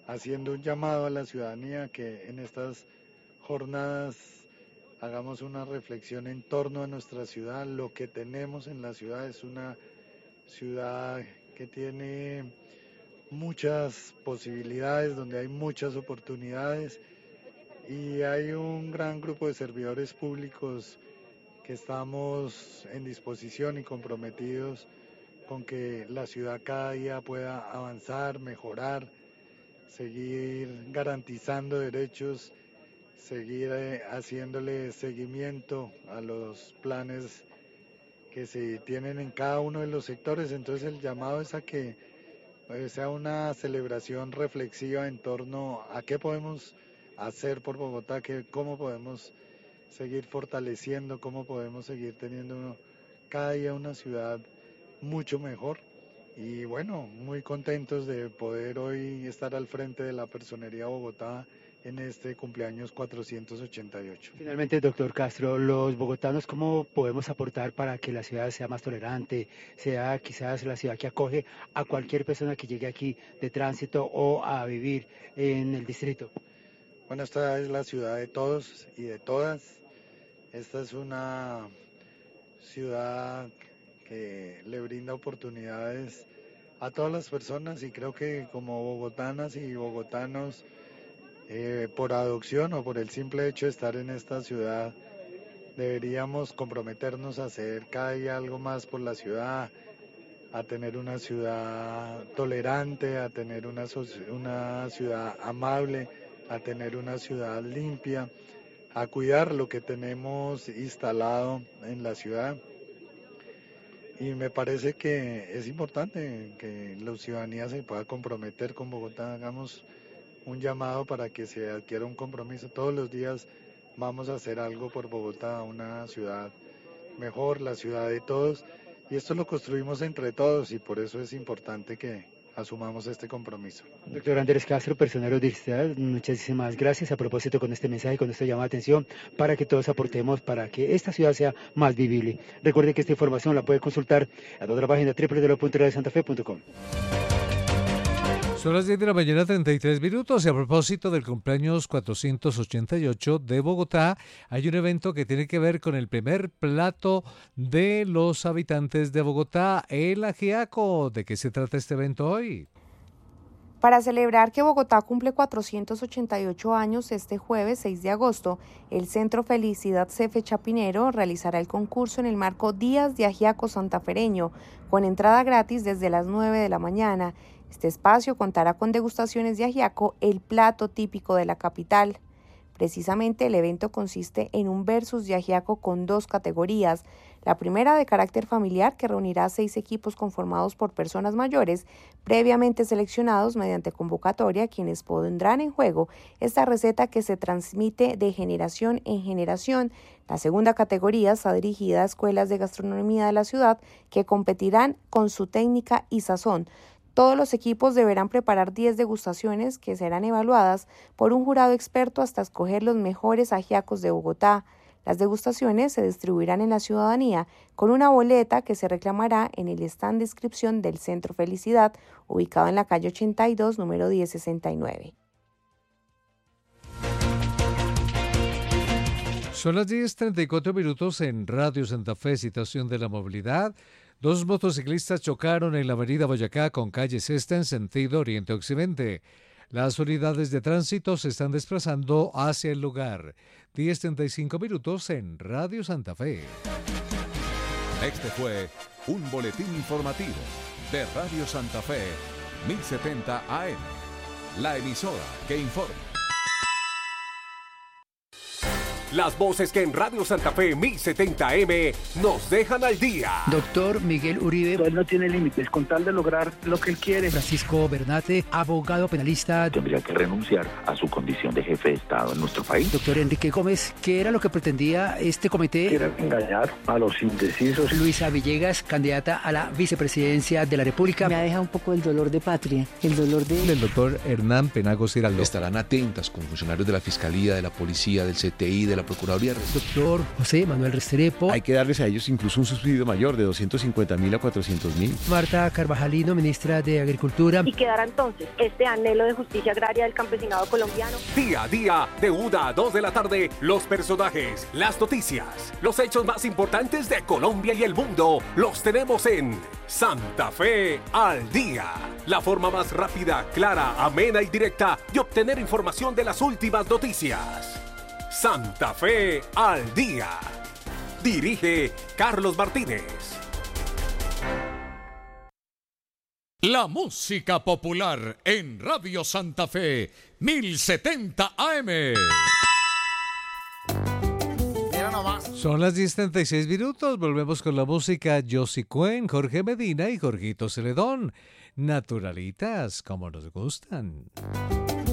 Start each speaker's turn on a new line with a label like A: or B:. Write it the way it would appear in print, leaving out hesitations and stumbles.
A: haciendo un llamado a la ciudadanía que en estas jornadas hagamos una reflexión en torno a nuestra ciudad. Lo que tenemos en la ciudad es una ciudad que tiene muchas posibilidades, donde hay muchas oportunidades y hay un gran grupo de servidores públicos que estamos en disposición y comprometidos con que la ciudad cada día pueda avanzar, mejorar, seguir garantizando derechos, seguir haciéndole seguimiento a los planes que se tienen en cada uno de los sectores. Entonces el llamado es a que sea una celebración reflexiva en torno a qué podemos hacer por Bogotá, cómo podemos seguir fortaleciendo, cómo podemos seguir teniendo cada día una ciudad mucho mejor. Y bueno, muy contentos de poder hoy estar al frente de la Personería Bogotá en este cumpleaños 488.
B: Finalmente, doctor Castro, los bogotanos, ¿cómo podemos aportar para que la ciudad sea más tolerante, sea quizás la ciudad que acoge a cualquier persona que llegue aquí de tránsito o a vivir en el distrito?
A: Bueno, esta es la ciudad de todos y de todas. Esta es una ciudad que le brinda oportunidades a todas las personas y creo que como bogotanas y bogotanos, por adopción o por el simple hecho de estar en esta ciudad, deberíamos comprometernos a hacer cada día algo más por la ciudad, a tener una ciudad tolerante, a tener una ciudad amable, a tener una ciudad limpia, a cuidar lo que tenemos instalado en la ciudad. Y me parece que es importante que la ciudadanía se pueda comprometer con Bogotá. Hagamos un llamado para que se adquiera un compromiso. Todos los días vamos a hacer algo por Bogotá, una ciudad mejor, la ciudad de todos. Y esto lo construimos entre todos y por eso es importante que asumamos este compromiso.
B: Doctor Andrés Castro, personero distrital, muchísimas gracias. A propósito, con este mensaje, con esta llamada de atención, para que todos aportemos para que esta ciudad sea más vivible. Recuerde que esta información la puede consultar a toda la página www.radiosantafe.com.
C: Son las 10 de la mañana, 33 minutos, y a propósito del cumpleaños 488 de Bogotá, hay un evento que tiene que ver con el primer plato de los habitantes de Bogotá, el ajiaco. ¿De qué se trata este evento hoy?
D: Para celebrar que Bogotá cumple 488 años, este jueves 6 de agosto, el Centro Felicidad Cefe Chapinero realizará el concurso en el marco Días de Ajiaco Santafereño, con entrada gratis desde las 9 de la mañana. Este espacio contará con degustaciones de ajiaco, el plato típico de la capital. Precisamente el evento consiste en un versus de ajiaco con 2 categorías. La primera de carácter familiar, que reunirá 6 equipos conformados por personas mayores, previamente seleccionados mediante convocatoria, quienes pondrán en juego esta receta que se transmite de generación en generación. La segunda categoría está dirigida a escuelas de gastronomía de la ciudad que competirán con su técnica y sazón. Todos los equipos deberán preparar 10 degustaciones que serán evaluadas por un jurado experto hasta escoger los mejores ajiacos de Bogotá. Las degustaciones se distribuirán en la ciudadanía con una boleta que se reclamará en el stand de inscripción del Centro Felicidad, ubicado en la calle 82, número 1069.
C: Son las 10:34 minutos en Radio Santa Fe, situación de la movilidad. 2 motociclistas chocaron en la avenida Boyacá con calle Sexta en sentido oriente-occidente. Las unidades de tránsito se están desplazando hacia el lugar. 10:35 minutos en Radio Santa Fe.
E: Este fue un boletín informativo de Radio Santa Fe, 1070 AM, la emisora que informa.
F: Las voces que en Radio Santa Fe 1070M nos dejan al día.
B: Doctor Miguel Uribe.
G: Él no tiene límites con tal de lograr lo que él quiere.
B: Francisco Bernate, abogado penalista.
H: Tendría que renunciar a su condición de jefe de Estado en nuestro país.
B: Doctor Enrique Gómez, ¿qué era lo que pretendía este comité?
G: Era engañar a los indecisos.
B: Luisa Villegas, candidata a la vicepresidencia de la República.
I: Me ha dejado un poco el dolor de patria, el dolor de...
C: El doctor Hernán Penagos Giraldo.
J: Estarán atentas con funcionarios de la Fiscalía, de la Policía, del CTI, de la Procuraduría.
K: Doctor José Manuel Restrepo.
J: Hay que darles a ellos incluso un subsidio mayor de 250.000 a 400.000.
K: Marta Carvajalino, ministra de Agricultura.
L: Y quedará entonces este anhelo de justicia agraria del campesinado colombiano.
F: Día a día, de 1 a 2 de la tarde, los personajes, las noticias, los hechos más importantes de Colombia y el mundo, los tenemos en Santa Fe al Día. La forma más rápida, clara, amena y directa de obtener información de las últimas noticias. Santa Fe al Día. Dirige Carlos Martínez.
E: La música popular en Radio Santa Fe, 1070 AM.
C: Son las 10:36 minutos. Volvemos con la música. Josie Cuen, Jorge Medina y Jorgito Celedón. Naturalitas, como nos gustan.